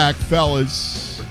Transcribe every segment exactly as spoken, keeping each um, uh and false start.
Back, fellas.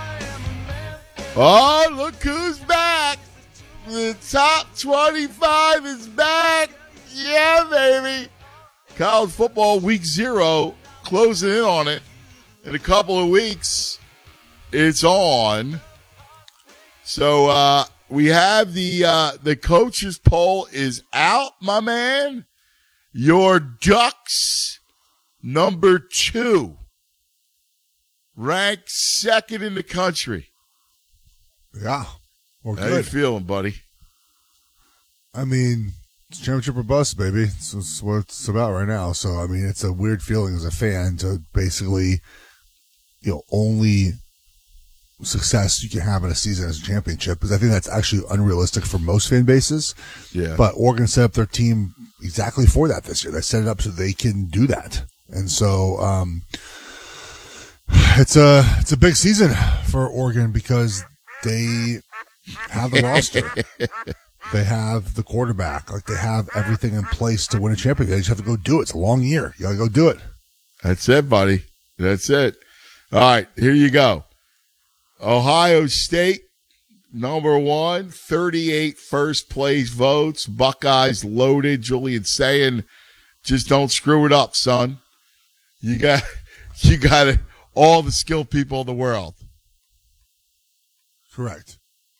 Oh, look who's back. The top twenty-five is back. Yeah, baby. College football week zero, closing in on it. In a couple of weeks, it's on. So uh, we have the uh, the coaches poll is out, my man. Your Ducks, number two, ranked second in the country. Yeah, we're How good. you feeling, buddy? I mean, it's championship or bust, baby. It's, it's what it's about right now. So, I mean, it's a weird feeling as a fan to basically, you know, only success you can have in a season as a championship, because I think that's actually unrealistic for most fan bases. Yeah. But Oregon set up their team exactly for that this year. They set it up so they can do that. And so, um, it's a, it's a big season for Oregon because they have the roster. They have the quarterback. Like, they have everything in place to win a championship. They just have to go do it. It's a long year. You got to go do it. That's it, buddy. That's it. All right, here you go. Ohio State, number one, thirty-eight first place votes. Buckeyes loaded. Julian saying, just don't screw it up, son. You got, you got it, all the skilled people in the world. Correct.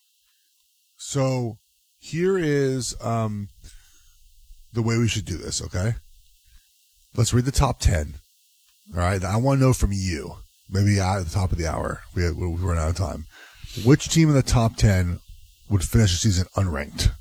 So here is um, the way we should do this, okay? Let's read the top ten. All right? I want to know from you, maybe at the top of the hour, we we run out of time, which team in the top ten would finish the season unranked?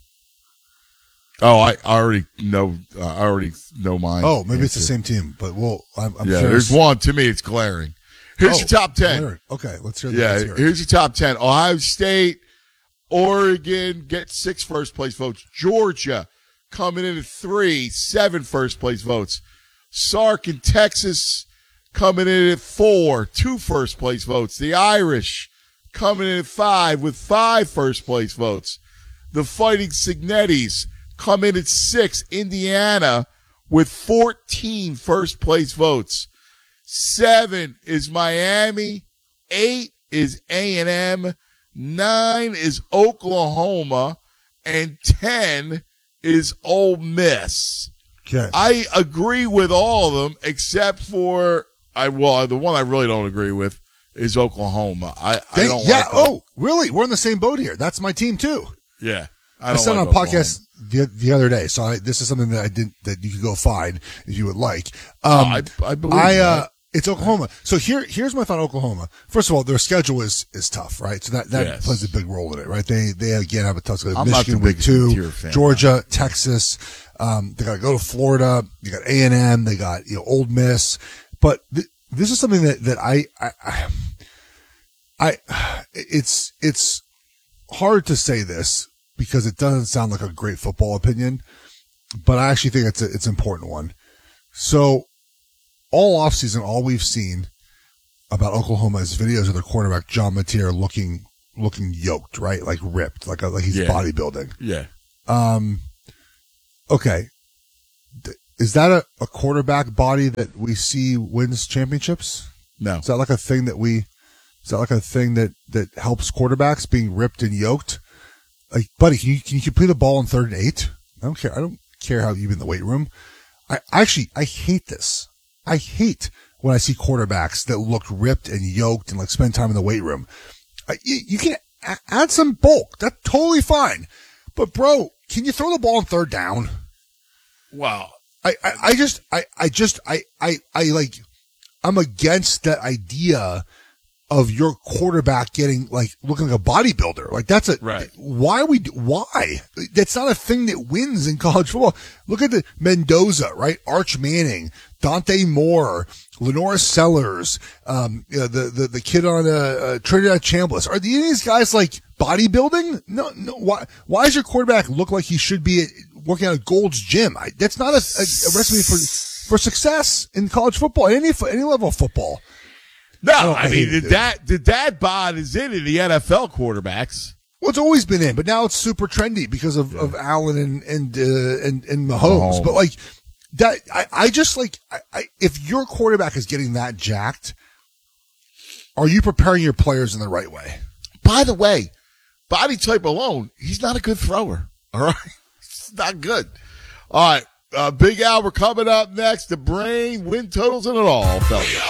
Oh, I already know. Uh, I already know mine. Oh, maybe it's the same team, but well, I'm, I'm yeah, curious. there's one. To me, it's glaring. Here's Oh, your top ten. glaring. Okay, let's hear. Yeah, let's hear it. here's your top ten. Ohio State, Oregon get six first place votes. Georgia coming in at three, seven first place votes. Sark in Texas coming in at four, two first place votes. The Irish coming in at five with five first place votes. The Fighting Signettis come in at six. Indiana with fourteen first place votes. Seven is Miami. Eight is A and M. Nine is Oklahoma. And ten is Ole Miss. Okay. I agree with all of them except for, I well, the one I really don't agree with is Oklahoma. I, I They- don't yeah. like Oh, really? We're in the same boat here. That's my team too. Yeah. I, I, don't said like on a Oklahoma. podcast the, the other day, so I, this is something that I didn't that you could go find if you would like. Oh, Um, I, I believe I that. uh, it's Oklahoma. So here here's my thought. on Oklahoma. First of all, their schedule is is tough, right? So that that Yes. plays a big role in it, right? They they again have a tough schedule. I'm not Michigan the week biggest two, Interior fan, Georgia, Texas. Um, they got to go to Florida. They got A and M. They got you know Ole Miss. But th- this is something that that I I. I I, it's, it's hard to say this because it doesn't sound like a great football opinion, but I actually think it's a, it's an important one. So all offseason, all we've seen about Oklahoma is videos of their quarterback, John Mateer, looking, looking yoked, right? Like ripped, like a, like he's Yeah. bodybuilding. Yeah. Um, okay. Is that a, a quarterback body that we see wins championships? No. Is that like a thing that we, is that like a thing that, that helps quarterbacks being ripped and yoked? Like, buddy, can you, can you complete a ball in third and eight? I don't care. I don't care how you've been in the weight room. I actually, I hate this. I hate when I see quarterbacks that look ripped and yoked and like spend time in the weight room. I, you, you can a- add some bulk. That's totally fine. But bro, can you throw the ball on third down? Wow. I, I, I just, I, I just, I, I, I like, I'm against that idea of your quarterback getting like looking like a bodybuilder. Like that's a, Right. why are we, why? That's not a thing that wins in college football. Look at the Mendoza, right? Arch Manning, Dante Moore, Lenora Sellers, um, you know, the, the, the kid on, uh, uh Trinidad Chambliss. Are any of these guys like bodybuilding? No, no. Why, why does your quarterback look like he should be at, working out at Gold's Gym? I, that's not a, a, a recipe for, for success in college football, any, any level of football. No, Oh, I, I mean, hate the it. dad, the dad bod is in in the N F L quarterbacks. Well, it's always been in, but now it's super trendy because of, of Allen and, and, uh, and, and Mahomes. Mahomes. But like that, I, I just like, I, I, if your quarterback is getting that jacked, are you preparing your players in the right way? By the way, body type alone, he's not a good thrower. All right? It's not good. All right. Uh, Big Al, we're coming up next. The brain, win totals, and it all, fellas.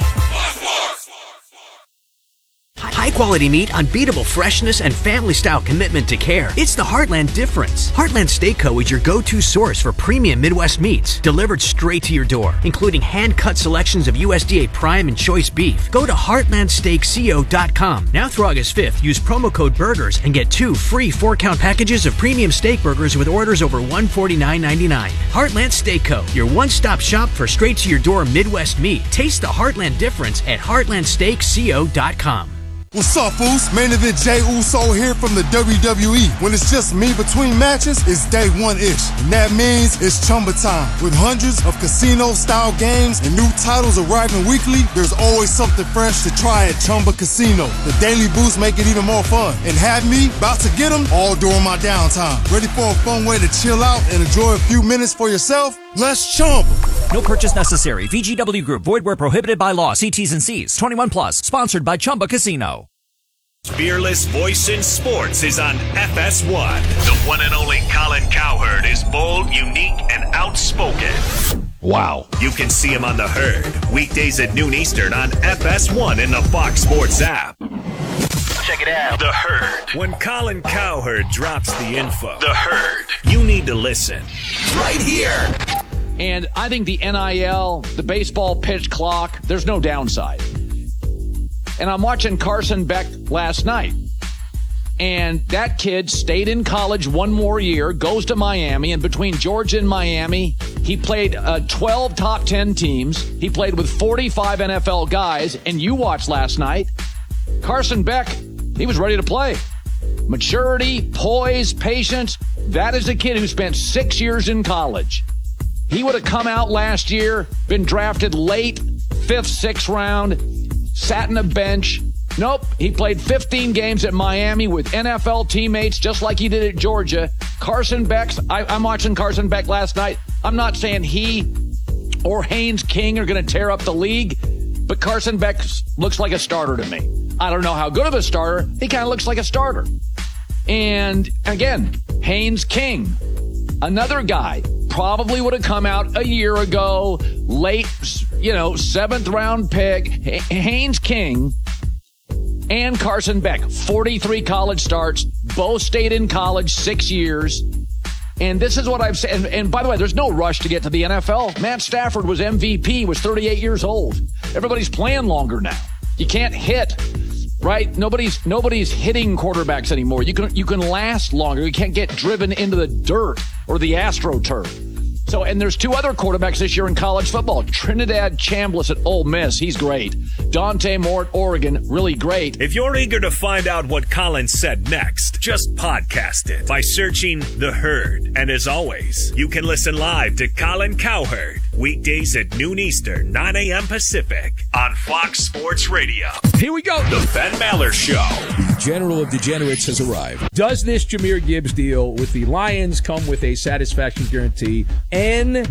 High-quality meat, unbeatable freshness, and family-style commitment to care. It's the Heartland difference. Heartland Steak Co. is your go-to source for premium Midwest meats, delivered straight to your door, including hand-cut selections of U S D A Prime and Choice beef. Go to heartland steak co dot com. Now through August fifth, use promo code BURGERS and get two free four-count packages of premium steak burgers with orders over one hundred forty-nine ninety-nine. Heartland Steak Co., your one-stop shop for straight-to-your-door Midwest meat. Taste the Heartland difference at heartland steak co dot com. What's up, fools? Main event Jey Uso here from the W W E. When it's just me between matches, it's day one-ish. And that means it's Chumba time. With hundreds of casino-style games and new titles arriving weekly, there's always something fresh to try at Chumba Casino. The daily boosts make it even more fun. And have me about to get them all during my downtime. Ready for a fun way to chill out and enjoy a few minutes for yourself? Let's Chumba. No purchase necessary. V G W Group. Void where prohibited by law. See T's and C's. twenty-one plus. Sponsored by Chumba Casino. Fearless voice in sports is on F S one. The one and only Colin Cowherd is bold, unique, and outspoken. Wow. You can see him on The Herd. Weekdays at noon Eastern on F S one in the Fox Sports app. Check it out. The Herd. When Colin Cowherd drops the info. The Herd. You need to listen. Right here. And I think the N I L, the baseball pitch clock, there's no downside. And I'm watching Carson Beck last night. And that kid stayed in college one more year, goes to Miami, and between Georgia and Miami, he played uh, twelve top ten teams. He played with forty-five N F L guys. And you watched last night, Carson Beck, he was ready to play. Maturity, poise, patience. That is a kid who spent six years in college. He would have come out last year, been drafted late, fifth, sixth round, sat in a bench. Nope, he played fifteen games at Miami with N F L teammates just like he did at Georgia. Carson Beck's, I, I'm watching Carson Beck last night. I'm not saying he or Haynes King are going to tear up the league, but Carson Beck looks like a starter to me. I don't know how good of a starter. He kind of looks like a starter. And again, Haynes King, another guy, probably would have come out a year ago, late, you know, seventh round pick. H- Haynes King and Carson Beck, forty-three college starts, both stayed in college six years. And this is what I've said. And, and by the way, there's no rush to get to the N F L. Matt Stafford was M V P, was thirty-eight years old. Everybody's playing longer now. You can't hit, right? Nobody's nobody's hitting quarterbacks anymore. You can you can last longer. You can't get driven into the dirt or the AstroTurf. So, and there's two other quarterbacks this year in college football. Trinidad Chambliss at Ole Miss, he's great. Dante Moore at Oregon, really great. If you're eager to find out what Colin said next, just podcast it by searching The Herd. And as always, you can listen live to Colin Cowherd weekdays at noon Eastern, nine a.m. Pacific on Fox Sports Radio. Here we go. The Ben Maller Show. The General of Degenerates has arrived. Does this Jahmyr Gibbs deal with the Lions come with a satisfaction guarantee? N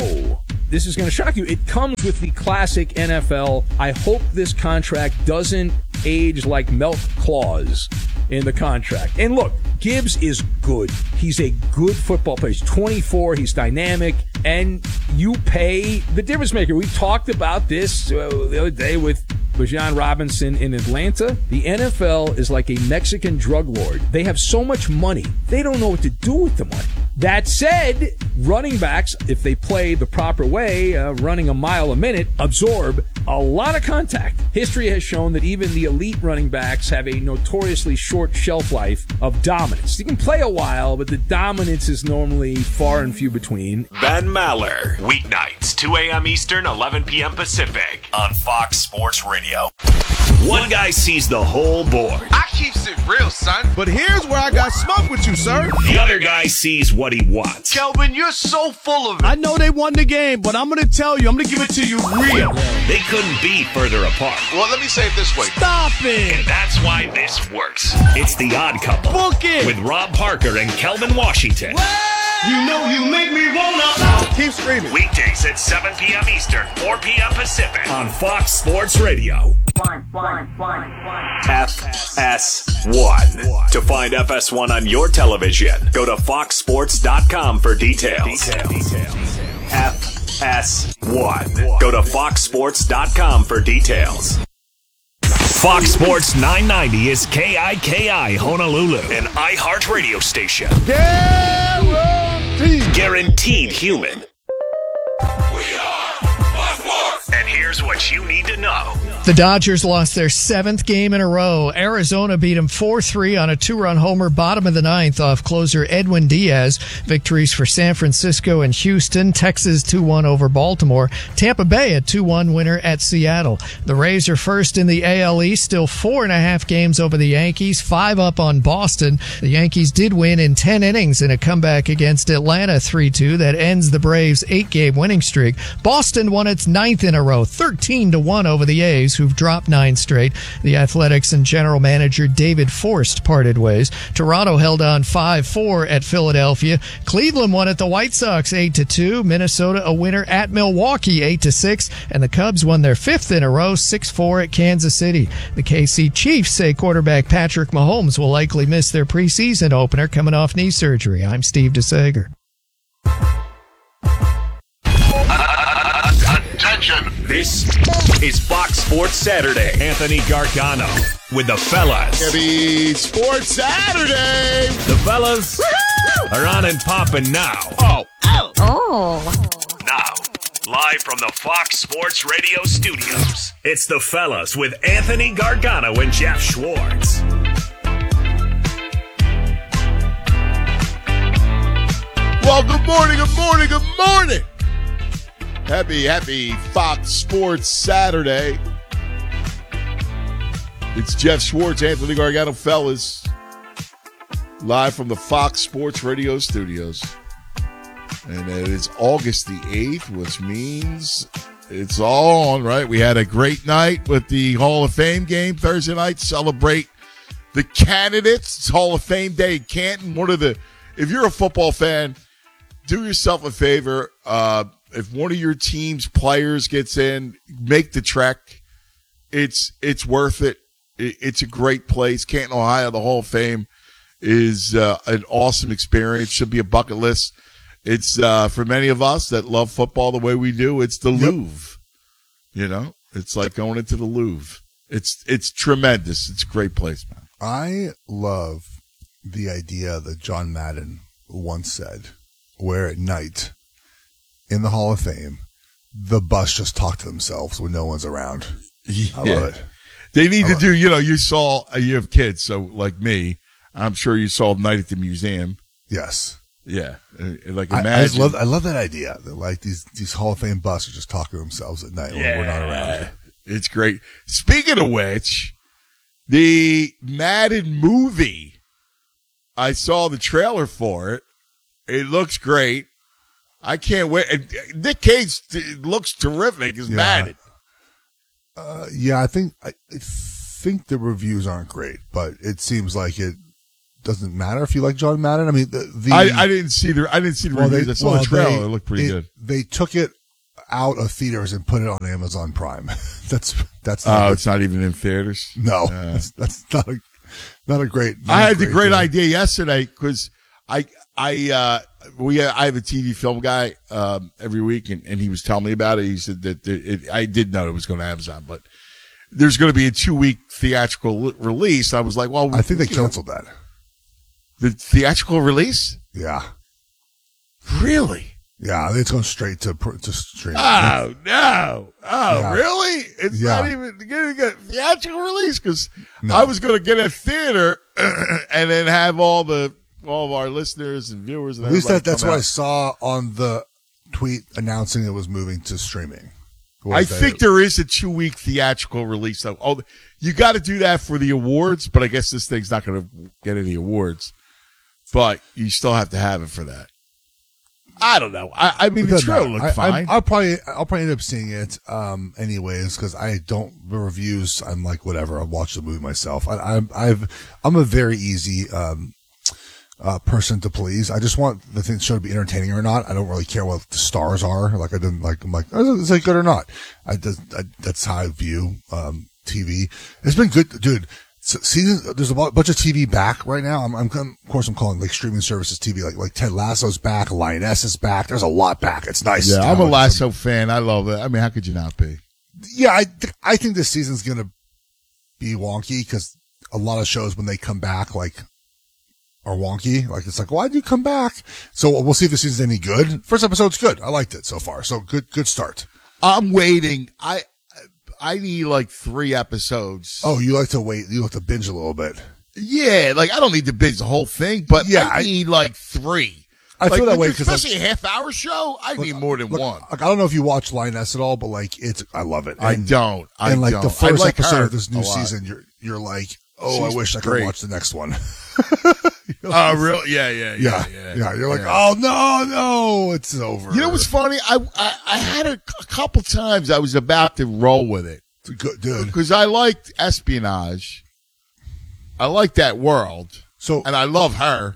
O This is going to shock you. It comes with the classic N F L. I hope this contract doesn't age like milk clause in the contract. And look, Gibbs is good. He's a good football player. He's twenty-four. He's dynamic. And you pay the difference maker. We talked about this uh, the other day with Bijan Robinson in Atlanta. The N F L is like a Mexican drug lord. They have so much money, they don't know what to do with the money. That said, running backs, if they play the proper way, uh, running a mile a minute, absorb a lot of contact. History has shown that even the elite running backs have a notoriously short shelf life of dominance. You can play a while, but the dominance is normally far and few between. Ben Maller, weeknights, two a.m. Eastern, eleven p.m. Pacific on Fox Sports Radio. One guy sees the whole board. I keeps it real, son. But here's where I got smoke with you, sir. The other guy sees what he wants. Kelvin, you're so full of it. I know they won the game, but I'm going to tell you, I'm going to give it to you real. They couldn't be further apart. Well, let me say it this way. Stop it. And that's why this works. It's The Odd Couple. Book it. With Rob Parker and Kelvin Washington. You know you make me wanna. Keep screaming. Weekdays at seven p.m. Eastern, four p.m. Pacific on Fox Sports Radio. One. F S one. To find F S one on your television, go to fox sports dot com for details. F S one. Go to fox sports dot com for details. Fox Sports nine ninety is K I K I Honolulu, an iHeartRadio station. Guaranteed. Guaranteed human. And here's what you need to know. The Dodgers lost their seventh game in a row. Arizona beat them four three on a two-run homer bottom of the ninth off closer Edwin Diaz. Victories for San Francisco and Houston. Texas two one over Baltimore. Tampa Bay a two one winner at Seattle. The Rays are first in the A L East, still four and a half games over the Yankees, five up on Boston. The Yankees did win in ten innings in a comeback against Atlanta three two that ends the Braves' eight-game winning streak. Boston won its ninth in a row, thirteen to one over the A's, who've dropped nine straight. The Athletics and general manager David Forst parted ways. Toronto held on five four at Philadelphia. Cleveland won at the White Sox eight to two. Minnesota a winner at Milwaukee eight to six. And the Cubs won their fifth in a row, six four at Kansas City. The K C Chiefs say quarterback Patrick Mahomes will likely miss their preseason opener coming off knee surgery. I'm Steve DeSager. Attention. This is Fox Sports Saturday. Anthony Gargano with the fellas. Happy Sports Saturday. The fellas Woo-hoo! Are on and popping now. Oh. Oh. Oh. Now, live from the Fox Sports Radio studios, it's the fellas with Anthony Gargano and Jeff Schwartz. Well, good morning, good morning, good morning. Happy, happy Fox Sports Saturday. It's Jeff Schwartz, Anthony Gargano, fellas, live from the Fox Sports Radio studios. And it is August the eighth, which means it's all on, right? We had a great night with the Hall of Fame game Thursday night. Celebrate the candidates. It's Hall of Fame Day in Canton. One of the, if you're a football fan, do yourself a favor. Uh, if one of your team's players gets in, make the trek. It's it's worth it. it it's a great place. Canton, Ohio, the Hall of Fame is uh, an awesome experience. Should be a bucket list. It's uh, for many of us that love football the way we do. It's the Louvre. You know, it's like going into the Louvre. It's it's tremendous. It's a great place, man. I love the idea that John Madden once said, where at night in the Hall of Fame, the bus just talk to themselves when no one's around. Yeah. I love it. They need I to love do, it. you know, you saw, you have kids, so like me, I'm sure you saw Night at the Museum. Yes. Yeah. Uh, Like I, imagine. I just love, I love that idea that like these, these Hall of Fame buses just talk to themselves at night yeah. when we're not around. It's great. Speaking of which, the Madden movie, I saw the trailer for it. It looks great. I can't wait. And Nick Cage looks terrific as Yeah. Madden. Uh, yeah, I think I, I think the reviews aren't great, but it seems like it doesn't matter if you like John Madden. I mean, the, the I, I didn't see the I didn't see the well, reviews. they- I saw well, the trailer. they- It looked pretty it- good. They took it out of theaters and put it on Amazon Prime. that's that's Oh, not it's not even in theaters. no, Uh, that's, that's not a not a great. Not I a had the great deal. idea yesterday because I I uh we I have a T V film guy um every week and, and he was telling me about it. He said that it, it, I did know it was going to Amazon, but there's going to be a two week theatrical li- release. I was like, well, I think they you know, canceled that. the theatrical release. Yeah, Really? yeah, I think it's going straight to pr- to stream. Oh no! Oh Yeah. really? It's Yeah. not even going to get theatrical release because No. I was going to get a theater and then have all the all of our listeners and viewers. And At least everybody that, that's come what I out. saw on the tweet announcing it was moving to streaming. Was I that think it- there is a two week theatrical release though. Oh, you got to do that for the awards, but I guess this thing's not going to get any awards. But you still have to have it for that. I don't know. I, I mean, It the doesn't trailer matter. looked I, fine. I, I'll probably I'll probably end up seeing it um, anyways because I don't the reviews. I'm like whatever. I'll watch the movie myself. I, I'm I've I'm a very easy um, uh, person to please. I just want the thing show to be entertaining or not. I don't really care what the stars are. Like I didn't like I'm like is it good or not. I, does, I that's how I view um, T V. It's been good, dude. Season, there's a bunch of T V back right now. I'm, I'm, of course, I'm calling like streaming services T V, like, like Ted Lasso's back, Lioness is back. There's a lot back. It's nice. Yeah, I'm a Lasso fan. I love it. I mean, how could you not be? Yeah, I, th- I think this season's going to be wonky because a lot of shows, when they come back, like, are wonky. Like, it's like, why did you come back? So we'll see if this season's any good. First episode's good. I liked it so far. So good, good start. I'm waiting. I, I need like three episodes. Oh, you like to wait. You like to binge a little bit. Yeah. Like, I don't need to binge the whole thing, but yeah, I need I, like three. I like, feel that way because especially a half hour show. I look, need more than look, one. Like, I don't know if you watch Lioness at all, but like, it's, I love it. And, I don't. I and like don't. the first like episode of this new a lot. season, you're, you're like, oh, She's I wish I could great. watch the next one. Oh, uh, really? Yeah, yeah, yeah, yeah, yeah. yeah. You're like, yeah. oh no, no, it's over. You know what's funny? I I, I had a, a couple times I was about to roll with it. It's good, dude. Because I liked espionage. I like that world. So, and I love her.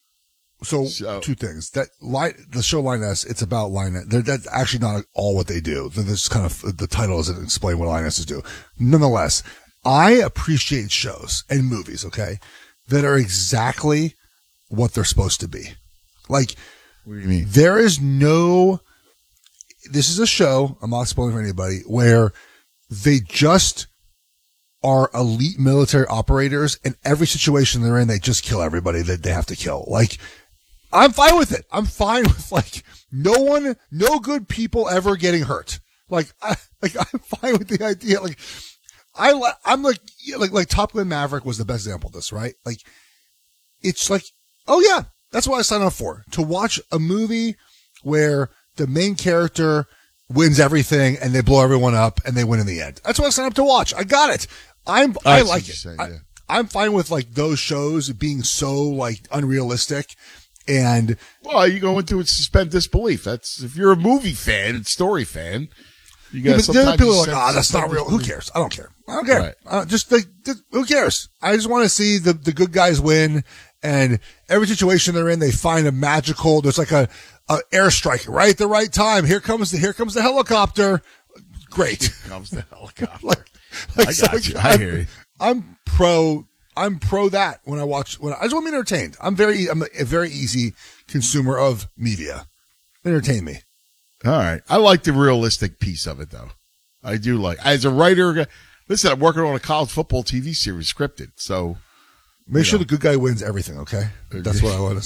So, so. two things. That line, the show Lioness, it's about Lioness. They're, that's actually not all what they do. This kind of the title doesn't explain what Lionesses do. Nonetheless, I appreciate shows and movies, okay, that are exactly what they're supposed to be. Like, what do you mean? There is no. This is a show. I'm not spoiling for anybody. Where they just are elite military operators, and every situation they're in, they just kill everybody that they have to kill. Like, I'm fine with it. I'm fine with, like, no one, no good people ever getting hurt. Like, I, like, I'm fine with the idea. Like, I, I'm like, like, like Top Gun Maverick was the best example of this, right? Like, it's like, oh yeah, that's what I signed up for. To watch a movie where the main character wins everything and they blow everyone up and they win in the end. That's what I signed up to watch. I got it. I'm, I, I like it. Saying, I, yeah. I'm fine with like those shows being so like unrealistic. And well, you go into it, suspend disbelief. That's if you're a movie fan and story fan. You got yeah, but people are like, "Ah, oh, that's not real." Who cares? I don't care. I don't care. Right. Uh, just like, just, who cares? I just want to see the the good guys win. And every situation they're in, they find a magical. There's like a, a airstrike right at the right time. Here comes the here comes the helicopter. Great. Here comes the helicopter. like, like, I so got like, you. I I'm, hear you. I'm pro. I'm pro that when I watch. When I, I just want to be entertained. I'm very. I'm a, a very easy consumer of media. Entertain me. All right. I like the realistic piece of it, though. I do like. As a writer, listen, I'm working on a college football T V series, scripted. So make sure know. the good guy wins everything. Okay, that's what I want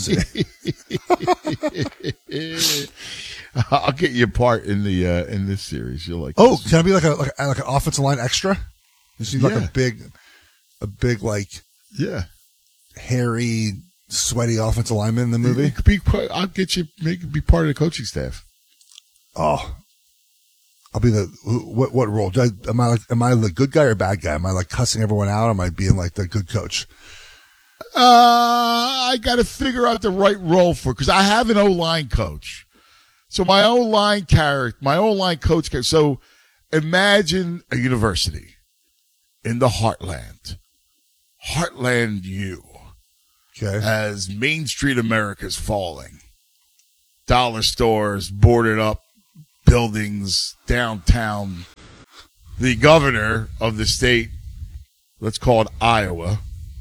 to see. I'll get you a part in the uh, in this series. You'll like. Oh, this. Can I be like a like, like an offensive line extra? You seem like yeah. a big, a big like yeah, hairy, sweaty offensive lineman in the movie. Be, I'll get you make be part of the coaching staff. Oh, I'll be the what? What role? Do I, am I like? Am I the good guy or bad guy? Am I like cussing everyone out? Or am I being like the good coach? Uh, I got to figure out the right role for because I have an O-line coach. So my O-line character, my O-line coach. So imagine a university in the heartland, Heartland U. Okay. As Main Street America's falling, dollar stores boarded up. Buildings downtown. The governor of the state, let's call it Iowa,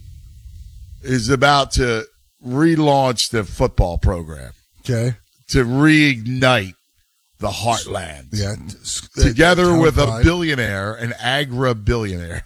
is about to relaunch the football program. Okay. To reignite the heartland. Yeah. Together with a billionaire, an agra billionaire.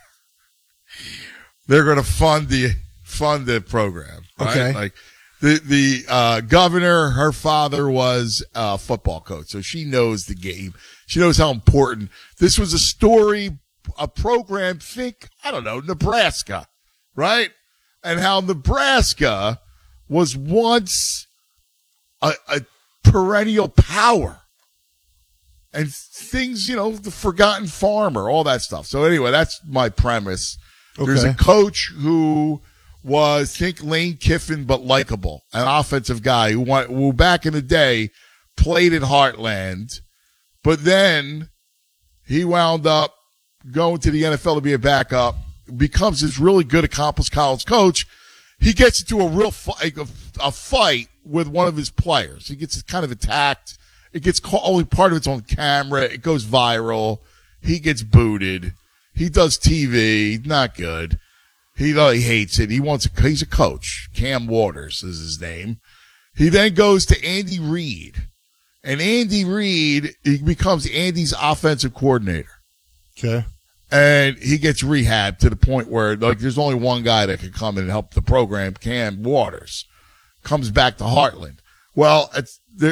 They're going to fund the fund the program. Right? Okay. Like The the uh, governor, her father was a football coach, so she knows the game. She knows how important. This was a story, a program, think, I don't know, Nebraska, right? And how Nebraska was once a, a perennial power. And things, you know, the forgotten farmer, all that stuff. So anyway, that's my premise. Okay. There's a coach who... was think Lane Kiffin but likable, an offensive guy who went, who back in the day played at Heartland, but then he wound up going to the N F L to be a backup, becomes this really good accomplished college coach. He gets into a real fight, a, a fight with one of his players. He gets kind of attacked. It gets caught, only part of it's on camera. It goes viral. He gets booted. He does T V, not good. He, he hates it. He wants a, he's a coach. Cam Waters is his name. He then goes to Andy Reid. And Andy Reid, he becomes Andy's offensive coordinator. Okay. And he gets rehabbed to the point where, like, there's only one guy that can come in and help the program, Cam Waters. Comes back to Heartland. Well, it's, there,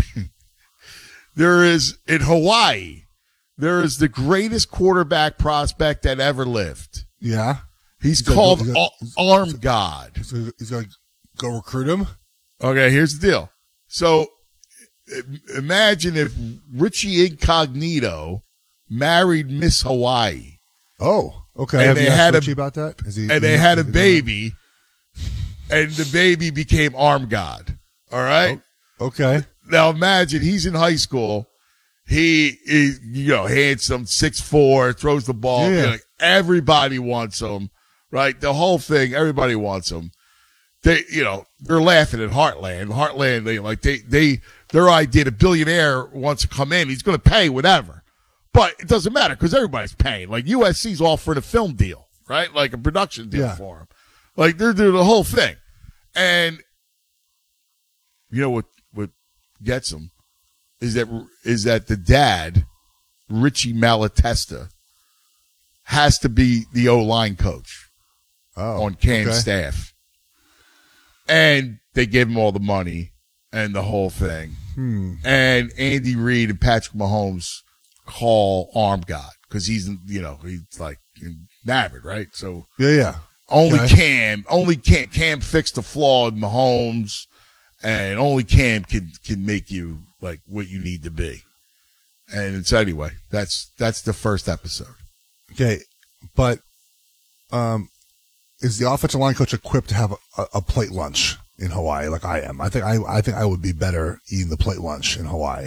there is, in Hawaii, there is the greatest quarterback prospect that ever lived. Yeah. He's, he's called gonna, he's gonna, Arm God. So he's going to go recruit him? Okay, here's the deal. So, imagine if Richie Incognito married Miss Hawaii. Oh, okay. And Have they you had asked a, Richie about that? Is he, and they had a baby, and the baby became Arm God. All right? Oh, okay. Now imagine he's in high school. He is, you know, handsome, six foot four, throws the ball. Yeah. You know, everybody wants him, right? The whole thing, everybody wants him. They, you know, they're laughing at Heartland. Heartland, they like, they, they, their idea, the billionaire wants to come in. He's going to pay whatever. But it doesn't matter because everybody's paying. Like U S C's offering a film deal, right? Like a production deal Yeah. for him. Like they're doing the whole thing. And you know what, what gets him is that, is that the dad, Richie Malatesta, has to be the O-line coach oh, on Cam's okay. staff. And they gave him all the money and the whole thing. Hmm. And Andy Reid and Patrick Mahomes call Arm God because he's, you know, he's like enamored, right? So Yeah, yeah. only Okay. Cam, only Cam, Cam fixed the flaw in Mahomes, and only Cam can can make you like what you need to be. And it's anyway, that's that's the first episode. Okay, but um, is the offensive line coach equipped to have a, a plate lunch in Hawaii like I am? I think I I think I would be better eating the plate lunch in Hawaii.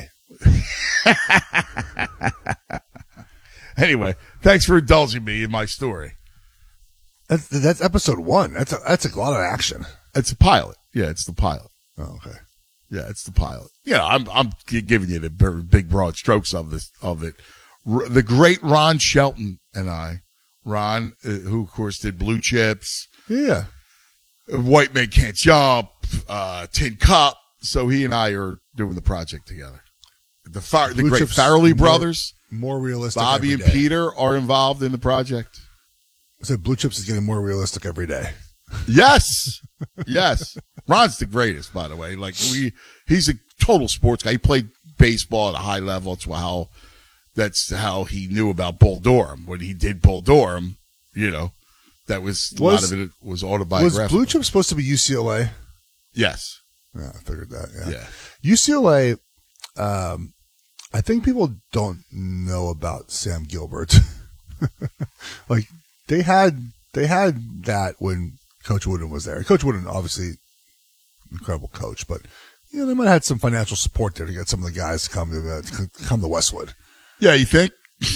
Anyway, thanks for indulging me in my story. That's that's episode one. That's a, that's a lot of action. It's a pilot. Yeah, it's the pilot. Oh, okay. Yeah, it's the pilot. Yeah, I'm I'm giving you the big broad strokes of this of it. R- the great Ron Shelton and I, Ron, uh, who of course did Blue Chips, Yeah. White Men Can't Jump, uh, Tin Cup. So he and I are doing the project together. The far, the Blue great Chips Farrelly more- brothers, More realistic. Bobby every and day. Peter are involved in the project. So Blue Chips is getting more realistic every day. Yes. Yes. Ron's the greatest, by the way. Like we, he's a total sports guy. He played baseball at a high level. That's how, that's how he knew about Bull Durham. When he did Bull Durham, you know, that was, a Was- lot of it was autobiographical. Was Blue Chips supposed to be U C L A? Yes. Yeah, I figured that. Yeah. Yeah. U C L A, um, I think people don't know about Sam Gilbert. Like they had, they had that when Coach Wooden was there. Coach Wooden, obviously, incredible coach, but you know they might have had some financial support there to get some of the guys to come to the, to come to Westwood. Yeah, you think?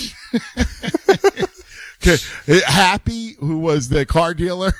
Okay. Happy, who was the car dealer?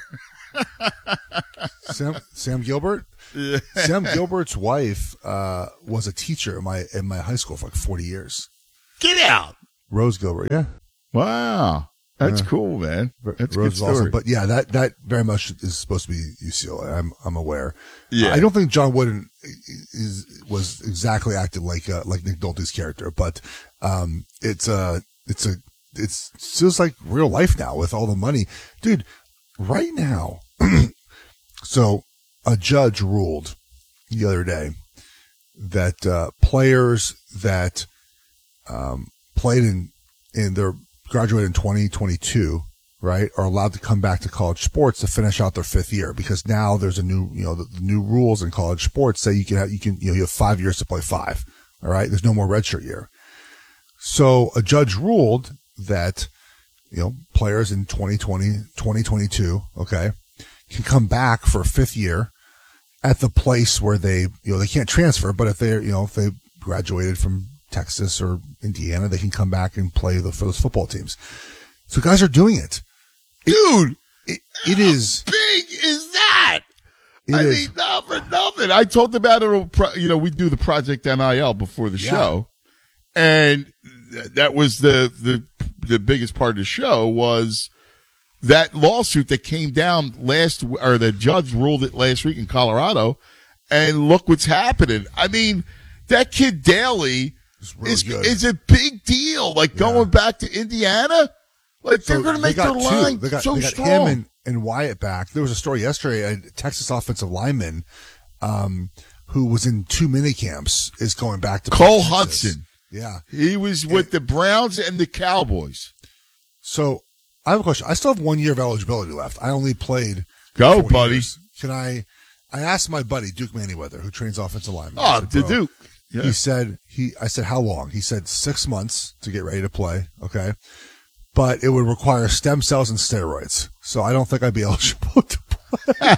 Sam Sam Gilbert. Yeah. Sam Gilbert's wife uh, was a teacher in my in my high school for like forty years. Get out. Rose Gilbert, yeah. Wow. That's Yeah. cool, man. That's a Rose good is story. awesome. But yeah, that, that very much is supposed to be U C L A. I'm I'm aware. Yeah. I don't think John Wooden is was exactly acted like uh, like Nick Nolte's character, but um, it's a it's a it's feels like real life now with all the money, dude. Right now, so a judge ruled the other day that uh, players that um, played in in their graduated in twenty twenty-two, right, are allowed to come back to college sports to finish out their fifth year because now there's a new, you know, the, the new rules in college sports say you can have, you can, you know, you have five years to play five. All right. There's no more redshirt year. So a judge ruled that, you know, players in twenty twenty, twenty twenty-two, okay, can come back for a fifth year at the place where they, you know, they can't transfer, but if they're, you know, if they graduated from Texas or Indiana, they can come back and play the, for those football teams. So guys are doing it. Dude, it, it is. How big is that? It I is. mean, not for nothing. I talked about it, on pro- you know, we do the Project N I L before the Yeah. show. And th- that was the, the the biggest part of the show was that lawsuit that came down last, or the judge ruled it last week in Colorado, and look what's happening. I mean, that kid Daly really is good. is a big deal. Like, Yeah. going back to Indiana, like, So they're going to make they their got line two. They got, so they got strong. him and, and Wyatt back. There was a story yesterday, a Texas offensive lineman um, who was in two mini camps is going back to Cole Texas. Hudson. Yeah. He was with the Browns and the Cowboys. So I have a question. I still have one year of eligibility left. I only played. Go, four buddy. years. Can I? I asked my buddy Duke Manyweather, who trains offensive linemen. Oh, I said, the "Bro," Duke. Yeah. He said he. I said, how long? He said six months to get ready to play. Okay, but it would require stem cells and steroids. So I don't think I'd be eligible to play.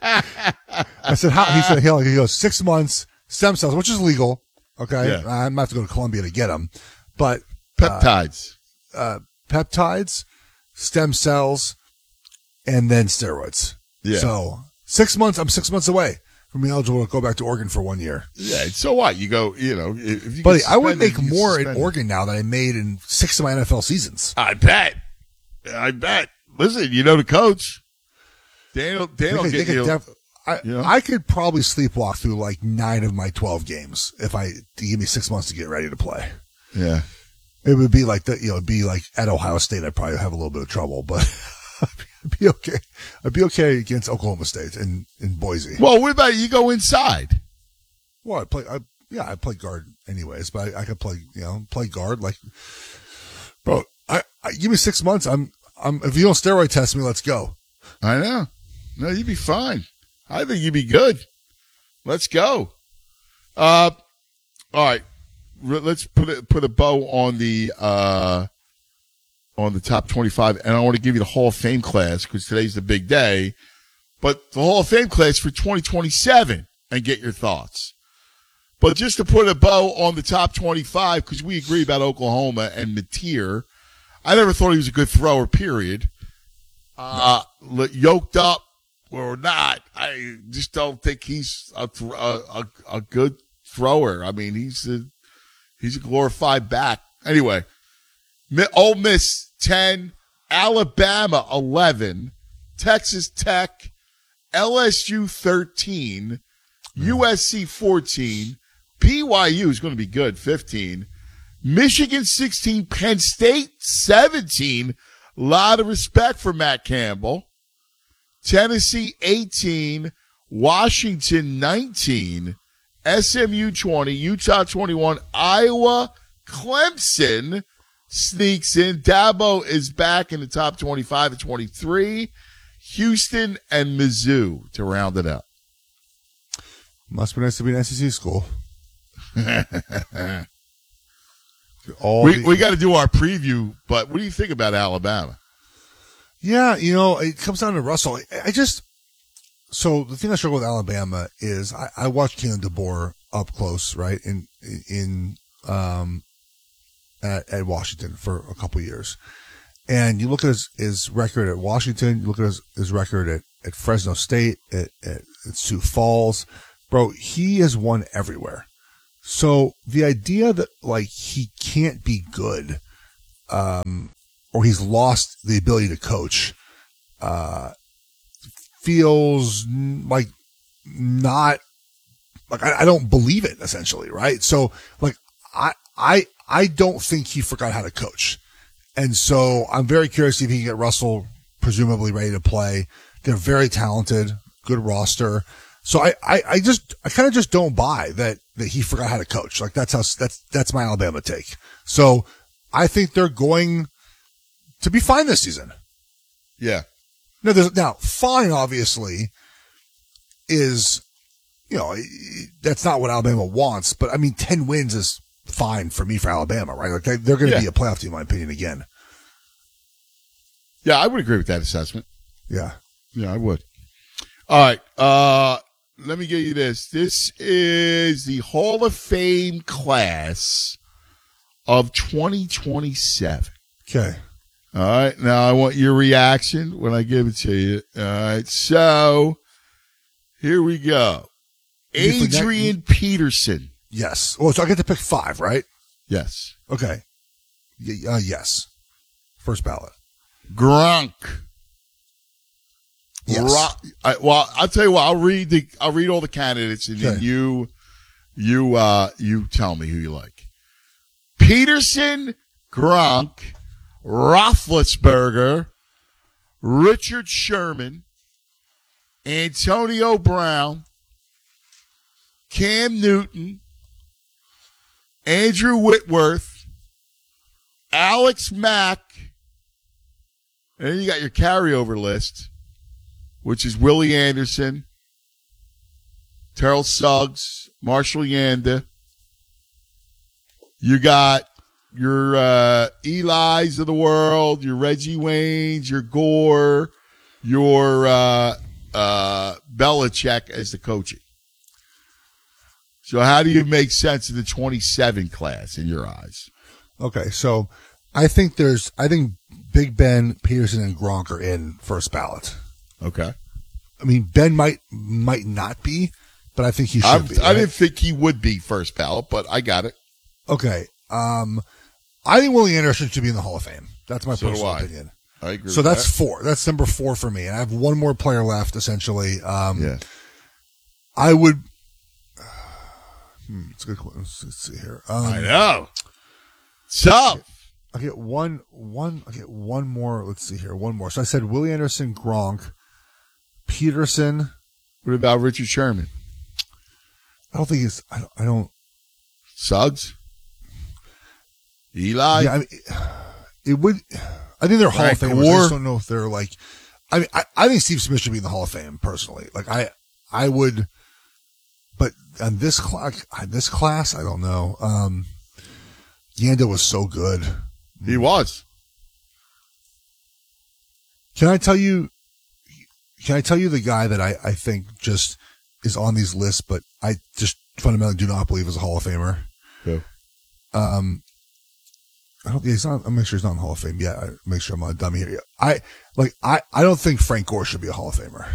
I said, how? He said, he goes six months stem cells, which is legal. Okay, Yeah. I'm gonna have to go to Columbia to get them, but Peptides. Uh, uh, peptides, stem cells, and then steroids. Yeah. So six months. I'm six months away from being eligible to go back to Oregon for one year. Yeah, so what? You go, you know, if if you Buddy, get I would suspended, make you get more in suspended. Oregon now than I made in six of my N F L seasons. I bet. I bet. Listen, you know the coach. Daniel, Daniel, They could- they get could you. def- I, you know? I could probably sleepwalk through like nine of my twelve games if I to give me six months to get ready to play. Yeah. It would be like that, you know, it'd be like at Ohio State, I'd probably have a little bit of trouble, but I'd be okay. I'd be okay against Oklahoma State and in Boise. Well, what about you go inside? Well, I play, I, yeah, I play guard anyways, but I, I could play, you know, play guard. Like, bro, I, I give me six months. I'm, I'm, if you don't steroid test me, let's go. I know. No, you'd be fine. I think you'd be good. Let's go. Uh, all right. Re- Let's put a, put a bow on the, uh, on the top twenty-five. And I want to give you the Hall of Fame class because today's the big day, but the Hall of Fame class for twenty twenty-seven and get your thoughts. But just to put a bow on the top twenty-five, because we agree about Oklahoma and Mateer, I never thought he was a good thrower, period. Uh, li- yoked up or not, I just don't think he's a, th- a, a, a good thrower. I mean, he's a, he's a glorified back. Anyway, Mi- Ole Miss ten, Alabama eleven, Texas Tech, L S U thirteen, U S C fourteen, B Y U is going to be good, fifteen, Michigan sixteen, Penn State seventeen. A lot of respect for Matt Campbell. Tennessee eighteen, Washington nineteen, S M U twenty, Utah twenty-one, Iowa, Clemson sneaks in. Dabo is back in the top twenty-five at twenty-three. Houston and Mizzou to round it out. Must be nice to be an S E C school. All we the- we got to do our preview, but what do you think about Alabama? Yeah, you know, it comes down to Russell. I, I just, so the thing I struggle with Alabama is I, I watched Kalen DeBoer up close, right, in, in, um, at, at Washington for a couple years. And you look at his, his record at Washington, you look at his, his record at, at Fresno State, at, at, at Sioux Falls. Bro, he has won everywhere. So the idea that, like, he can't be good, um, or he's lost the ability to coach, uh, feels like not, like, I, I don't believe it, essentially, right? So, like, I, I, I don't think he forgot how to coach. And so I'm very curious if he can get Russell presumably ready to play. They're very talented, good roster. So I, I, I just, I kind of just don't buy that, that he forgot how to coach. Like, that's how, that's, that's my Alabama take. So I think they're going to be fine this season. Yeah. Now, there's, now, fine, obviously, is, you know, that's not what Alabama wants, but I mean, ten wins is fine for me for Alabama, right? Like, they, they're going to Yeah. be a playoff team, in my opinion, again. Yeah, I would agree with that assessment. Yeah. Yeah, I would. All right. Uh, let me get you this. This is the Hall of Fame class of twenty twenty-seven. Okay. All right. Now I want your reaction when I give it to you. All right. So here we go. You forget- Adrian Peterson. Yes. Well, so I get to pick five, right? Yes. Okay. Y- uh, yes. first ballot. Gronk. Yes. Ro- I, well, I'll tell you what. I'll read the. I'll read all the candidates, and then Okay. you, you, uh, you tell me who you like. Peterson, Gronk, Roethlisberger, Richard Sherman, Antonio Brown, Cam Newton, Andrew Whitworth, Alex Mack, and then you got your carryover list, which is Willie Anderson, Terrell Suggs, Marshall Yanda. You got your uh, Eli's of the world, your Reggie Waynes, your Gore, your uh, uh, Belichick as the coaching. So how do you make sense of the twenty-seven class in your eyes? Okay, so I think there's, I think Big Ben, Peterson, and Gronk are in first ballot. Okay. I mean, Ben might might not be, but I think he should I'm, be. I right? didn't think he would be first ballot, but I got it. Okay. Um, I think Willie Anderson should be in the Hall of Fame. That's my So do personal I. opinion. I agree So with that's that. four. That's number four for me. And I have one more player left, essentially. Um, Yeah. I would. Hmm, it's a good question. Let's, let's see here. Um, I know. So, I get one, one, I get one more. Let's see here. One more. So I said Willie Anderson, Gronk, Peterson. what about Richard Sherman? I don't think it's, I don't, I don't Suggs? Eli? yeah, I mean, it would, I think they're Hall of Frank Famers. I Gore? just don't know if they're like, I mean, I, I think Steve Smith should be in the Hall of Fame personally. Like I, I would, but on this class, this class, I don't know. Um, Yanda was so good. He was. Can I tell you, can I tell you the guy that I, I think just is on these lists, but I just fundamentally do not believe is a Hall of Famer? Who? Um, I don't think he's not, I'm make sure he's not in the Hall of Fame yet. I make sure I'm not a dummy here. I, like, I, I don't think Frank Gore should be a Hall of Famer.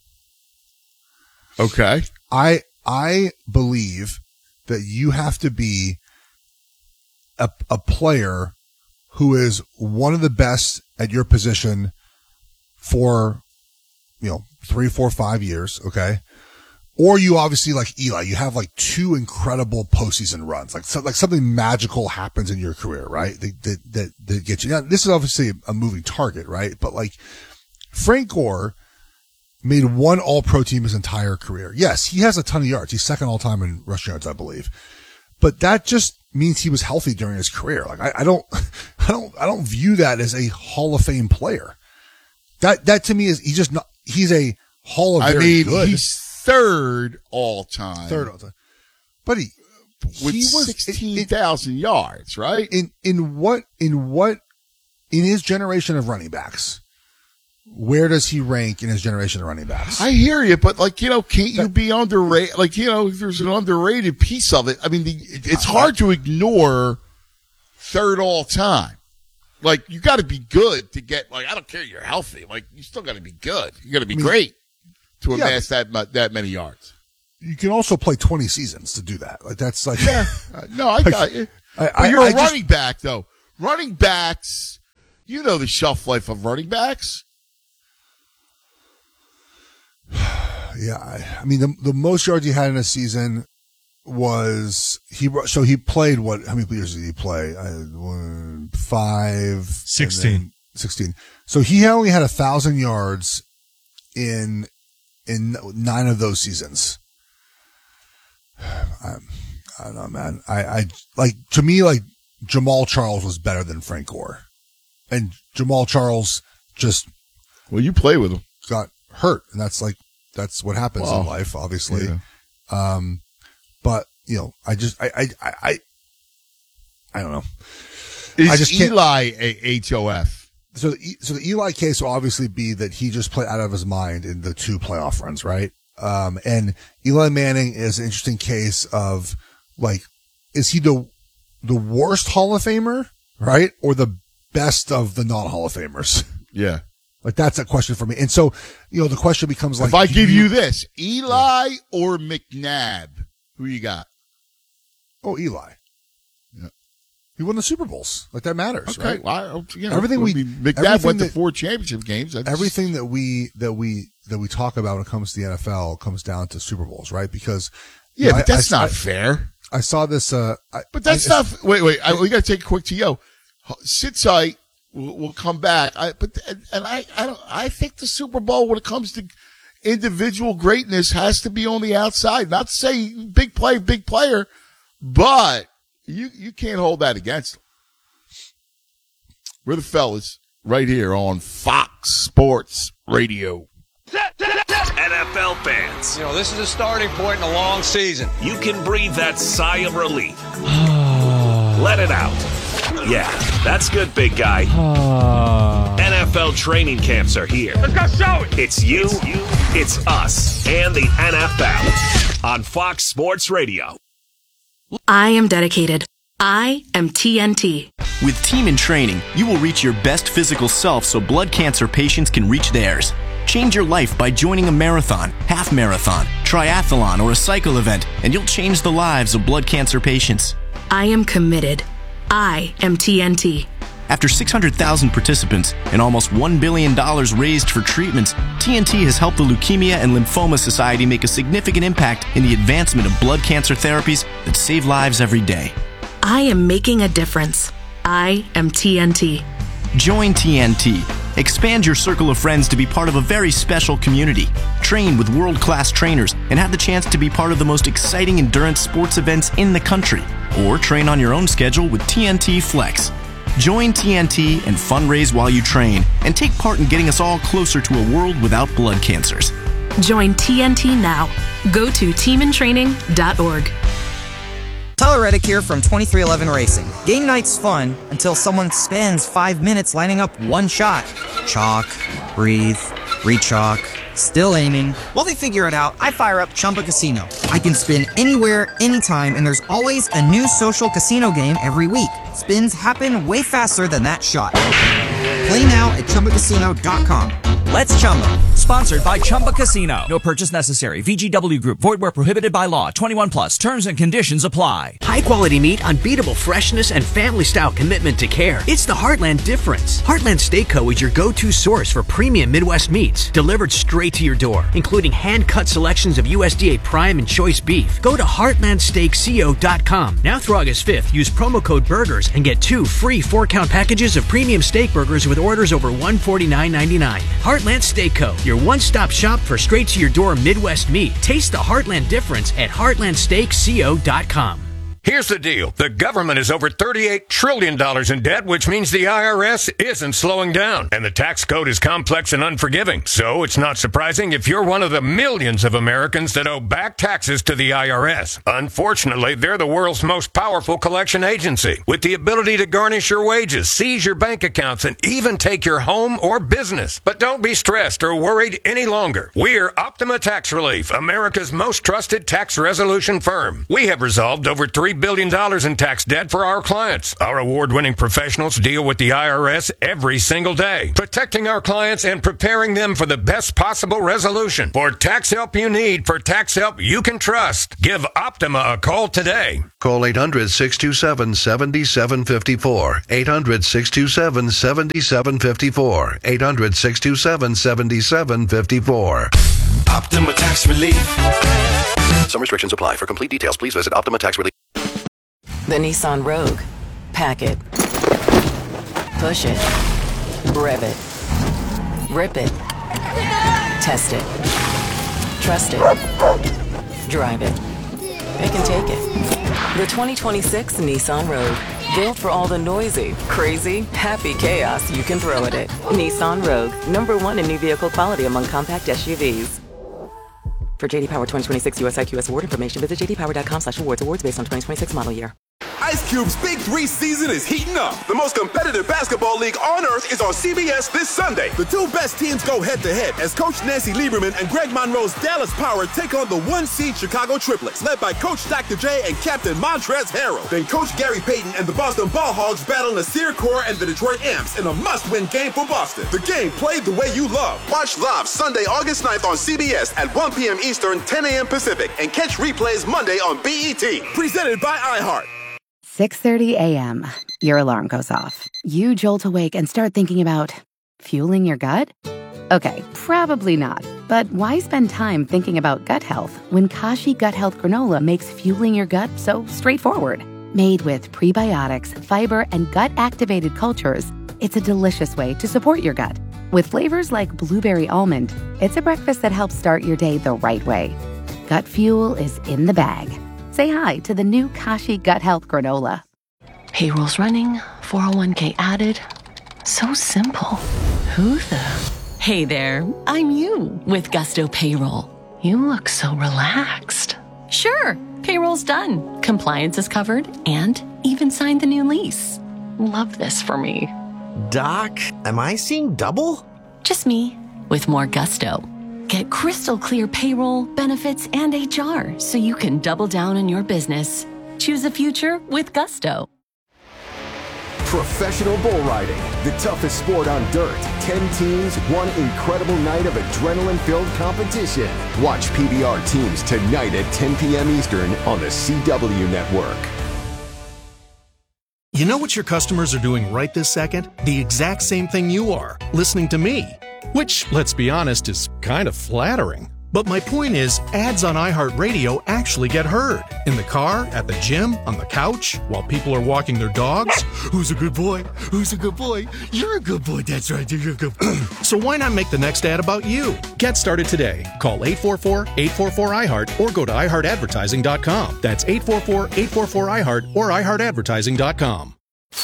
Okay. I, I believe that you have to be a, a player who is one of the best at your position for, you know, three, four, five years. Okay. Or you obviously like Eli, you have like two incredible postseason runs, like so, like something magical happens in your career, right? That, that, that, that gets you. Now, this is obviously a, a moving target, right? But like Frank Gore made one all-pro team his entire career. Yes, he has a ton of yards. He's second all time in rushing yards, I believe. But that just means he was healthy during his career. Like I, I don't, I don't, I don't view that as a Hall of Fame player. That, that to me is, he's just not, he's a Hall of I very mean, good. he's third all time. Third all time. But he, with he was sixteen thousand yards, right? In, in what, in what, in his generation of running backs, where does he rank in his generation of running backs? I hear you, but like, you know, can't you be underrated? Like, you know, there's an underrated piece of it. I mean, the, it's hard to ignore third all time. Like, you got to be good to get, like, I don't care you're healthy. Like, you still got to be good. You got to be I mean, great to yeah, amass that mu- that many yards. You can also play twenty seasons to do that. Like, that's like, Yeah. Uh, no, I got you. I, But I, you're I a just- running back, though. Running backs, you know the shelf life of running backs. Yeah, I, I mean the the most yards he had in a season was he. So he played what? How many years did he play? I, one, five, Sixteen. and then Sixteen. So he only had a thousand yards in in nine of those seasons. I, I don't know, man. I, I like to me like Jamal Charles was better than Frank Gore, and Jamal Charles just well, you play with him, got hurt, and that's like. That's what happens Wow. in life, obviously. Yeah. Um, but you know, I just, I, I, I, I, I don't know. Is I just can't- Eli a H O F? So, the, so the Eli case will obviously be that he just played out of his mind in the two playoff runs, right? Um, and Eli Manning is an interesting case of like, is he the the worst Hall of Famer, right, or the best of the non Hall of Famers? Yeah. Like that's a question for me. And so, you know, the question becomes like, If I do give you this, Eli or McNabb, who you got? Oh, Eli. Yeah. He won the Super Bowls. Like, that matters, Okay, right? well, I, you know, everything we McNabb everything went that, to four championship games. That's, everything that we that we that we talk about when it comes to the N F L comes down to Super Bowls, right? Because yeah, you know, but that's I, not I, fair. I saw this. Uh, I, but that's I, not. Wait, wait. I, we got to take a quick T O. Sit tight. We'll, we'll come back. I, but and I, I don't. I think the Super Bowl, when it comes to individual greatness, has to be on the outside. Not to say big play, big player, but you you can't hold that against them. We're the fellas right here on Fox Sports Radio. N F L fans, you know, this is a starting point in a long season. You can breathe that sigh of relief. Let it out. Yeah, that's good, big guy. N F L training camps are here. Let's go show it. It's you, it's, you, it's us, and the N F L on Fox Sports Radio. I am dedicated. I am T N T. With Team in Training, you will reach your best physical self so blood cancer patients can reach theirs. Change your life by joining a marathon, half marathon, triathlon, or a cycle event, and you'll change the lives of blood cancer patients. I am committed. I am T N T. After six hundred thousand participants and almost one billion dollars raised for treatments, T N T has helped the Leukemia and Lymphoma Society make a significant impact in the advancement of blood cancer therapies that save lives every day. I am making a difference. I am T N T. Join T N T. Expand your circle of friends to be part of a very special community. Train with world-class trainers and have the chance to be part of the most exciting endurance sports events in the country. Or train on your own schedule with T N T Flex. Join T N T and fundraise while you train and take part in getting us all closer to a world without blood cancers. Join T N T now. Go to team in training dot org. Tyler Reddick here from twenty-three eleven Racing. Game night's fun until someone spends five minutes lining up one shot. Chalk, breathe, re-chalk, still aiming. While they figure it out, I fire up Chumba Casino. I can spin anywhere, anytime, and there's always a new social casino game every week. Spins happen way faster than that shot. Play now at chumba casino dot com. Let's Chumba. Sponsored by Chumba Casino. No purchase necessary. V G W Group. Void where prohibited by law. twenty-one plus. Terms and conditions apply. High quality meat, unbeatable freshness, and family style commitment to care. It's the Heartland difference. Heartland Steak Co. is your go-to source for premium Midwest meats, delivered straight to your door, including hand-cut selections of U S D A Prime and Choice beef. Go to heartland steak co dot com. Now through August fifth, use promo code BURGERS and get two free four-count packages of premium steak burgers with orders over one hundred forty-nine ninety-nine. Heartland Steak Co., your one-stop shop for straight-to-your-door Midwest meat. Taste the Heartland difference at heartland steak co dot com. Here's the deal. The government is over thirty-eight trillion dollars in debt, which means the I R S isn't slowing down. And the tax code is complex and unforgiving. So it's not surprising if you're one of the millions of Americans that owe back taxes to the I R S. Unfortunately, they're the world's most powerful collection agency, with the ability to garnish your wages, seize your bank accounts, and even take your home or business. But don't be stressed or worried any longer. We're Optima Tax Relief, America's most trusted tax resolution firm. We have resolved over three billion dollars in tax debt for our clients. Our award-winning professionals deal with the I R S every single day, protecting our clients and preparing them for the best possible resolution. For tax help you need, for tax help you can trust, give Optima a call today. Call eight hundred, six two seven, seven seven five four. eight hundred, six two seven, seven seven five four. eight hundred, six two seven, seven seven five four. Optima Tax Relief. Some restrictions apply. For complete details, please visit Optima Tax Relief. The Nissan Rogue. Pack it. Push it. Rev it. Rip it. Test it. Trust it. Drive it. Pick and take it. The twenty twenty-six Nissan Rogue. Built for all the noisy, crazy, happy chaos you can throw at it. Nissan Rogue. Number one in new vehicle quality among compact S U Vs. For J D Power twenty twenty-six U S I Q S award information, visit j d power dot com slash awards. Awards based on twenty twenty-six model year. Ice Cube's Big Three season is heating up. The most competitive basketball league on earth is on C B S this Sunday. The two best teams go head-to-head as Coach Nancy Lieberman and Greg Monroe's Dallas Power take on the one-seed Chicago Triplets, led by Coach Doctor J and Captain Montrezl Harrell. Then Coach Gary Payton and the Boston Ball Hogs battle Nasir Kaur and the Detroit Imps in a must-win game for Boston. The game played the way you love. Watch live Sunday, August ninth on C B S at one p.m. Eastern, ten a.m. Pacific, and catch replays Monday on B E T. Presented by iHeart. six thirty a.m., your alarm goes off. You jolt awake and start thinking about fueling your gut? Okay, probably not. But why spend time thinking about gut health when Kashi Gut Health Granola makes fueling your gut so straightforward? Made with prebiotics, fiber, and gut-activated cultures, it's a delicious way to support your gut. With flavors like blueberry almond, it's a breakfast that helps start your day the right way. Gut fuel is in the bag. Say hi to the new Kashi Gut Health Granola. Payroll's running, four oh one k added. So simple. Who the... Hey there, I'm you with Gusto Payroll. You look so relaxed. Sure, payroll's done. Compliance is covered and even signed the new lease. Love this for me. Doc, am I seeing double? Just me with more gusto. Get crystal clear payroll, benefits, and H R so you can double down on your business. Choose a future with Gusto. Professional bull riding, the toughest sport on dirt. Ten teams, one incredible night of adrenaline-filled competition. Watch P B R teams tonight at ten p.m. Eastern on the C W Network. You know what your customers are doing right this second? The exact same thing you are, listening to me. Which, let's be honest, is kind of flattering. But my point is, ads on iHeartRadio actually get heard. In the car, at the gym, on the couch, while people are walking their dogs. Who's a good boy? Who's a good boy? You're a good boy, that's right, you're a good boy. So why not make the next ad about you? Get started today. Call eight four four, eight four four, I heart or go to i heart advertising dot com. That's eight four four, eight four four, I heart or i heart advertising dot com.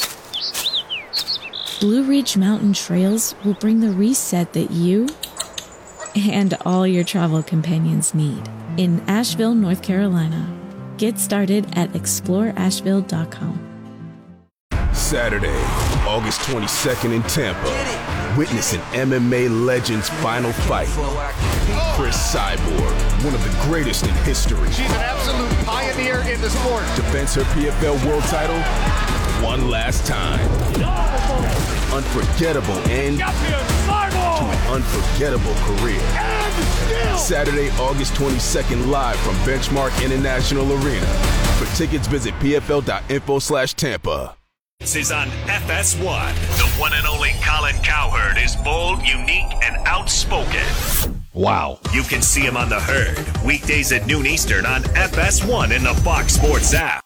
Blue Ridge Mountain Trails will bring the reset that you and all your travel companions need in Asheville, North Carolina. Get started at explore asheville dot com. Saturday, August twenty-second in Tampa. Witness an M M A legend's final fight. Chris Cyborg, one of the greatest in history. She's an absolute pioneer in the sport. Defends her P F L world title one last time. Unforgettable end to an unforgettable career. Saturday, August twenty-second, live from Benchmark International Arena. For tickets, visit p f l dot info slash Tampa. This is on F S one. The one and only Colin Cowherd is bold, unique, and outspoken. Wow. You can see him on The Herd, weekdays at noon Eastern on F S one in the Fox Sports app.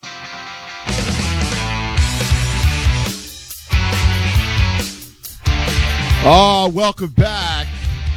Oh, welcome back,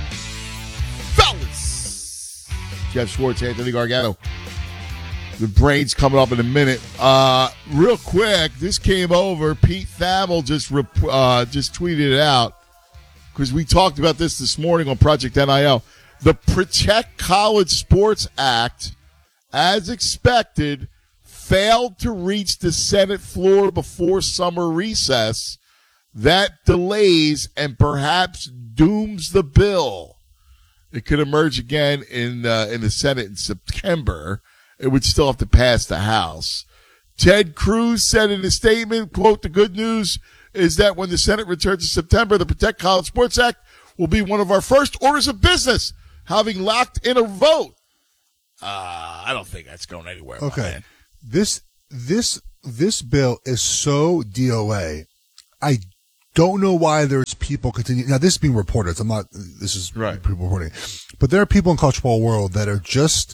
fellas. Jeff Schwartz, Anthony Gargano. The brain's coming up in a minute. Uh, real quick, this came over. Pete Thamel just rep- uh, just tweeted it out because we talked about this this morning on Project N I L. The Protect College Sports Act, as expected, failed to reach the Senate floor before summer recess. That delays and perhaps dooms the bill. It could emerge again in uh, in the Senate in September. It would still have to pass the House. Ted Cruz said in a statement, quote, "The good news is that when the Senate returns in September, the Protect College Sports Act will be one of our first orders of business, having locked in a vote." Uh, I don't think that's going anywhere. Okay. This, this, this bill is so D O A. I don't know why there's people continue. Now, this is being reported. So I'm not, this is right. People reporting. But there are people in college football world that are just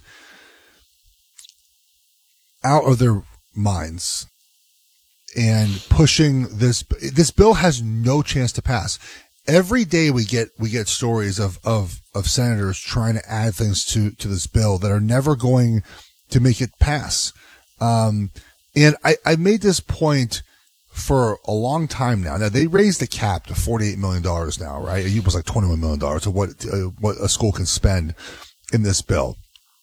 out of their minds and pushing this. This bill has no chance to pass. Every day we get, we get stories of, of, of senators trying to add things to, to this bill that are never going to make it pass. Um, and I, I made this point for a long time now. Now they raised the cap to forty-eight million dollars now, right? It was like twenty-one million dollars of what, uh, what a school can spend in this bill.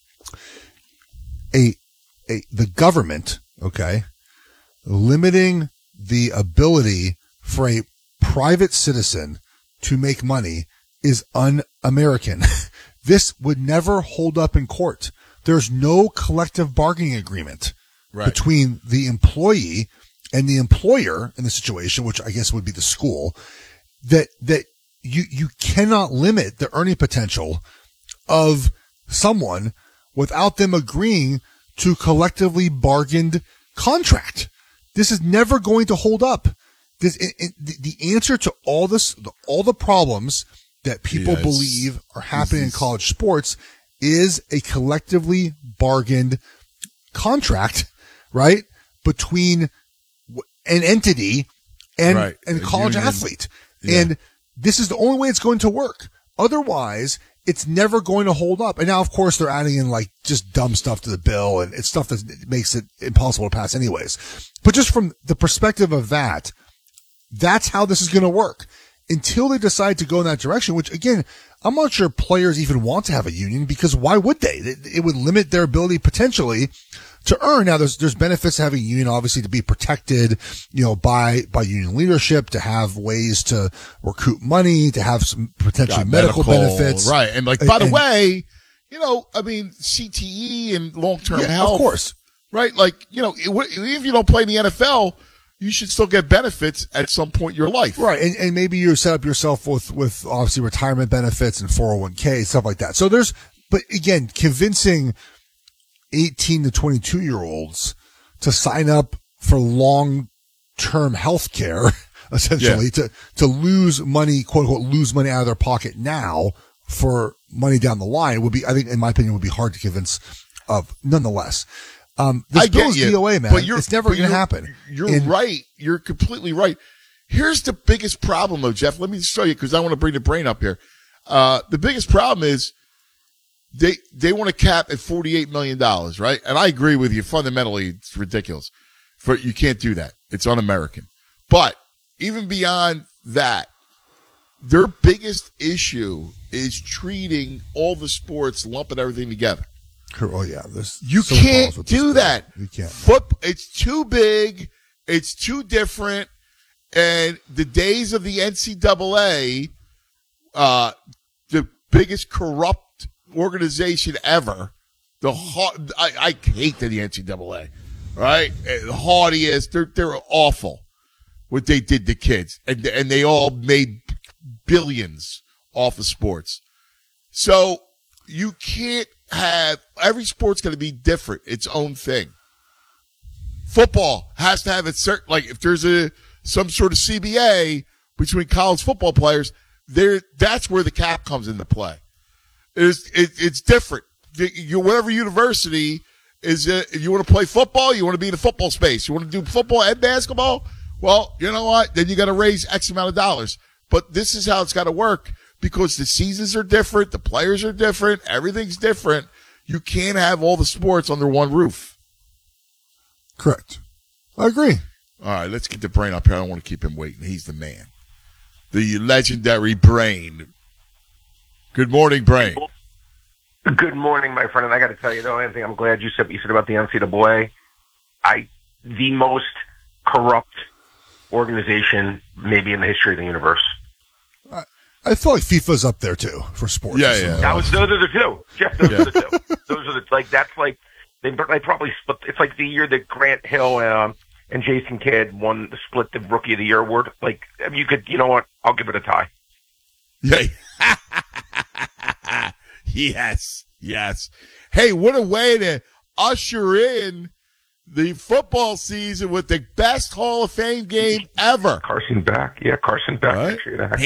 A, a, the government, okay, limiting the ability for a private citizen to make money is un-American. This would never hold up in court. There's no collective bargaining agreement right. between the employee and the employer in the situation, which I guess would be the school, that, that you, you cannot limit the earning potential of someone without them agreeing to collectively bargained contract. this is never going to hold up. This, it, it, the, the answer to all this, all the problems that people Yes. believe are happening in college sports is a collectively bargained contract, right? Between an entity and, Right. and A college union. athlete. Yeah. And this is the only way it's going to work. Otherwise, it's never going to hold up. And now, of course, they're adding in like just dumb stuff to the bill, and it's stuff that makes it impossible to pass anyways. But just from the perspective of that, that's how this is going to work until they decide to go in that direction, which again, I'm not sure players even want to have a union, because why would they? It, it would limit their ability potentially to earn. Now, there's, there's benefits to having a union, obviously, to be protected, you know, by, by union leadership, to have ways to recoup money, to have some potentially Got medical, benefits. Right. And like, by the And- way, you know, I mean, C T E and long-term Yeah, health. of course. Right. Like, you know, it- if you don't play in the N F L, you should still get benefits at some point in your life. Right. And, and maybe you set up yourself with, with obviously retirement benefits and four oh one k, stuff like that. So there's, but again, convincing eighteen to twenty-two year olds to sign up for long-term health care, essentially, Yeah. to, to lose money, quote unquote, lose money out of their pocket now for money down the line would be, I think, in my opinion, would be hard to convince of nonetheless. Um, this I bill get is you, D O A, man. but you're- It's never but going to you're- happen. You're And- right. You're completely right. Here's the biggest problem, though, Jeff. Let me show you, because I want to bring the brain up here. Uh, the biggest problem is they they want to cap at forty-eight million dollars, right? And I agree with you. Fundamentally, it's ridiculous. For you can't do that. It's un-American. But even beyond that, their biggest issue is treating all the sports, lumping everything together. Oh yeah, there's You so many can't problems with this do bill. that. You can't. Foot, it's too big. It's too different. And the days of the N C double A, uh, the biggest corrupt organization ever, the ha- I, I hate the N C double A, right? The haughtiest. They're they're awful. What they did to kids, and and they all made billions off of sports. So you can't have every sport's going to be different, its own thing. Football has to have its certain, like if there's a some sort of C B A between college football players, there that's where the cap comes into play. It's it, it's different. You whatever university is, uh, if you want to play football, you want to be in the football space. You want to do football and basketball. Well, you know what? Then you got to raise X amount of dollars. But this is how it's got to work, because the seasons are different, the players are different, everything's different. You can't have all the sports under one roof. Correct. I agree. All right, let's get the brain up here. I don't want to keep him waiting. He's the man. The legendary Brain. Good morning, Brain. Good morning, my friend. And I got to tell you, though, Anthony, I'm glad you said what you said about the N C double A. I, the most corrupt organization maybe in the history of the universe. I, I feel like FIFA's up there too for sports. Yeah, yeah. That was those are the two, Jeff. Those Yeah. are the two. Those are the like. That's like they they probably split. It's like the year that Grant Hill um, and Jason Kidd won the split the Rookie of the Year award. Like I mean, you could, you know what? I'll give it a tie. Yeah. Yes, yes. Hey, what a way to usher in the football season with the best Hall of Fame game ever. Carson Beck, yeah, Carson Beck. Right? Actually, that